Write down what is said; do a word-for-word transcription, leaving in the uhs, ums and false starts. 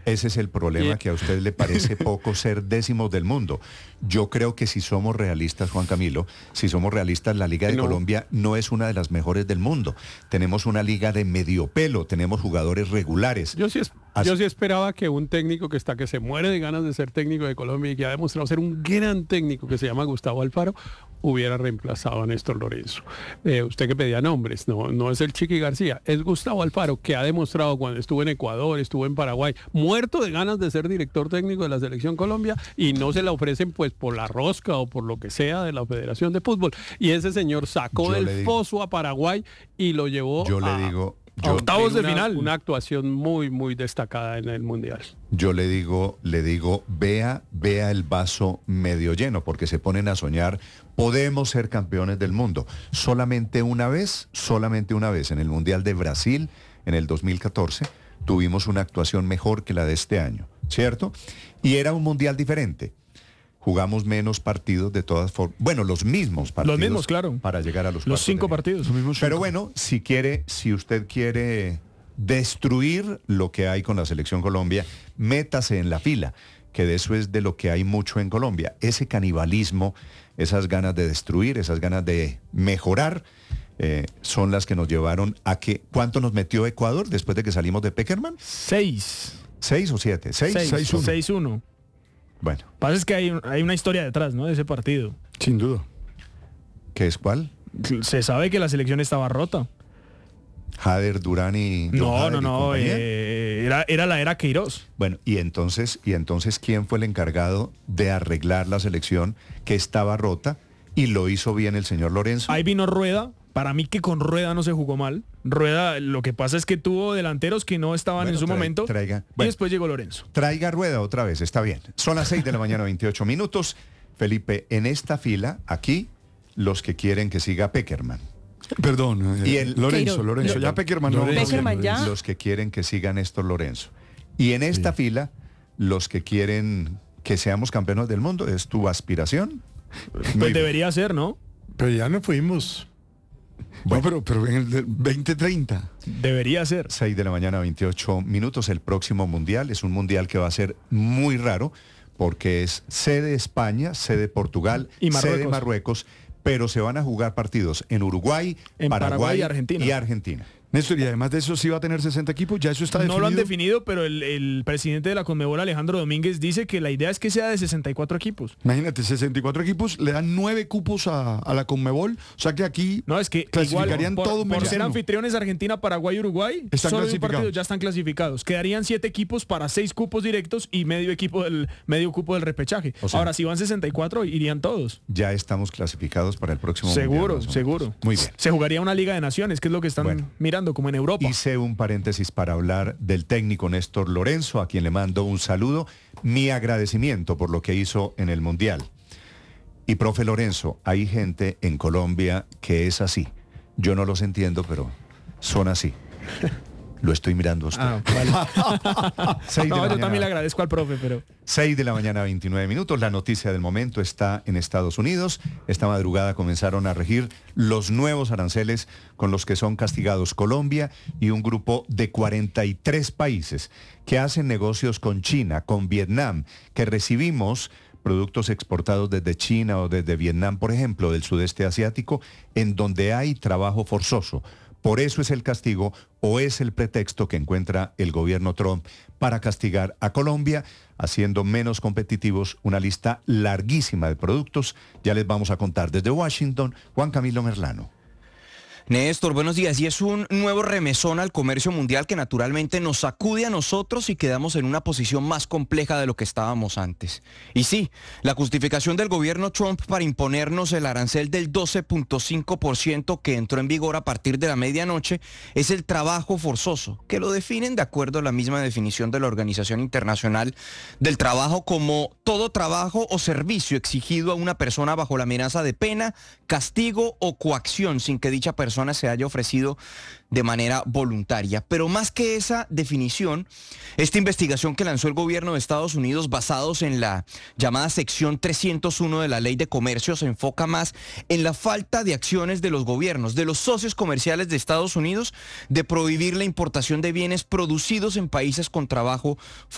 Ese es el problema, Y- que a usted le parece poco ser décimos del mundo. Yo creo que si somos realistas, Juan Camilo, si somos realistas, la Liga de No. Colombia no es una de las mejores del mundo. Tenemos una liga de medio pelo, tenemos jugadores regulares. Yo sí, es- Así- yo sí esperaba que un técnico que está que se muere de ganas de ser técnico de Colombia y que ha demostrado ser un gran técnico que se llama Gustavo Alfaro hubiera reemplazado a Néstor Lorenzo. Eh, usted que pedía nombres, no, no es el Chiqui García, es Gustavo Alfaro, que ha demostrado cuando estuvo en Ecuador, estuvo en Paraguay, muerto de ganas de ser director técnico de la Selección Colombia, y no se la ofrecen pues por la rosca o por lo que sea de la Federación de Fútbol. Y ese señor sacó Yo le del digo- foso a Paraguay y lo llevó Yo a, le digo, a yo, octavos de una- final. Una actuación muy, muy destacada en el Mundial. yo le digo, le digo, vea, vea el vaso medio lleno, porque se ponen a soñar, podemos ser campeones del mundo. Solamente una vez, solamente una vez, en el Mundial de Brasil, en el dos mil catorce, tuvimos una actuación mejor que la de este año, ¿cierto? Y era un Mundial diferente. Jugamos menos partidos de todas formas. Bueno, los mismos partidos. mismos, claro. Para llegar a los Los cuartos cinco de final. partidos. Pero bueno, si quiere, si usted quiere destruir lo que hay con la Selección Colombia, métase en la fila, que de eso es de lo que hay mucho en Colombia. Ese canibalismo, esas ganas de destruir, esas ganas de mejorar, eh, son las que nos llevaron a que... ¿Cuánto nos metió Ecuador después de que salimos de Peckerman? Seis. ¿Seis o siete? ¿Seis? Seis. Seis, uno. Seis uno. Bueno, Pasa es que hay, hay una historia detrás, ¿no? De ese partido. Sin duda. ¿qué es cuál? Se sabe que la selección estaba rota. Jader, Durán y... John No, Hader no, y no. compañía. eh, era, era la era Queiroz. Bueno, y entonces, y entonces, ¿quién fue el encargado de arreglar la selección que estaba rota? Y lo hizo bien el señor Lorenzo. Ahí vino Rueda. Para mí que con Rueda no se jugó mal. Rueda, lo que pasa es que tuvo delanteros que no estaban Bueno, en su trae- momento. traiga- Y bueno. después llegó Lorenzo. Traiga rueda otra vez, está bien. Son las seis de la mañana, veintiocho minutos. Felipe, en esta fila, aquí, los que quieren que siga Peckerman. Perdón, eh, Y el- Lorenzo, Queiroz. Lorenzo, ya Peckerman no. Lorenzo. Peckerman ya. Los que quieren que siga Néstor Lorenzo. Y en esta fila, los que quieren que seamos campeones del mundo, ¿es tu aspiración? Muy Pues bien. debería ser, ¿no? Pero ya no fuimos. Bueno. No, pero, pero en el del veinte treinta. Debería ser. seis de la mañana, veintiocho minutos. El próximo mundial es un mundial que va a ser muy raro porque es sede España, sede Portugal, Y sede Marruecos. Marruecos, pero se van a jugar partidos en Uruguay, En Paraguay, Paraguay y Argentina. y Argentina. Néstor, y además de eso sí va a tener sesenta equipos, ya eso está No definido. lo han definido, pero el, el presidente de la Conmebol, Alejandro Domínguez, dice que la idea es que sea de sesenta y cuatro equipos. Imagínate, sesenta y cuatro equipos, le dan nueve cupos a, a la Conmebol, o sea que aquí No, es que clasificarían igual, por, todo por menos ser uno. anfitriones Argentina, Paraguay y Uruguay, Están solo en un clasificados. partido ya están clasificados. Quedarían siete equipos para seis cupos directos y medio equipo del medio cupo del repechaje. O sea- Ahora, si van sesenta y cuatro, irían todos. Ya estamos clasificados para el próximo Seguro, mundial, más o menos. seguro. Muy bien. Se jugaría una Liga de Naciones, que es lo que están Bueno. mirando, como en Europa. Hice un paréntesis para hablar del técnico Néstor Lorenzo, a quien le mando un saludo, mi agradecimiento por lo que hizo en el Mundial. Y profe Lorenzo, hay gente en Colombia que es así. Yo no los entiendo, pero son así. Lo estoy mirando a usted. Ah, vale. Seis de No, la yo mañana. también le agradezco al profe, pero... seis de la mañana, veintinueve minutos. La noticia del momento está en Estados Unidos. Esta madrugada comenzaron a regir los nuevos aranceles con los que son castigados Colombia y un grupo de cuarenta y tres países que hacen negocios con China, con Vietnam, que recibimos productos exportados desde China o desde Vietnam, por ejemplo, del sudeste asiático, en donde hay trabajo forzoso. Por eso es el castigo o es el pretexto que encuentra el gobierno Trump para castigar a Colombia, haciendo menos competitivos una lista larguísima de productos. Ya les vamos a contar desde Washington, Juan Camilo Merlano. Néstor, buenos días. Y es un nuevo remesón al comercio mundial que naturalmente nos sacude a nosotros y quedamos en una posición más compleja de lo que estábamos antes. Y sí, la justificación del gobierno Trump para imponernos el arancel del doce punto cinco por ciento que entró en vigor a partir de la medianoche es el trabajo forzoso, que lo definen de acuerdo a la misma definición de la Organización Internacional del Trabajo como todo trabajo o servicio exigido a una persona bajo la amenaza de pena, castigo o coacción sin que dicha persona se haya ofrecido de manera voluntaria. Pero más que esa definición, esta investigación que lanzó el gobierno de Estados Unidos basados en la llamada sección trescientos uno de la Ley de Comercio se enfoca más en la falta de acciones de los gobiernos, de los socios comerciales de Estados Unidos, de prohibir la importación de bienes producidos en países con trabajo